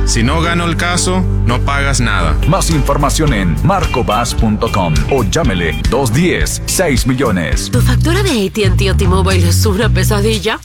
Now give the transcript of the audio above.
Si no gano el caso, no pagas nada. Más información en marcobas.com o llámele 210-6 millones. ¿Tu factura de AT&T o T-Mobile es una pesadilla?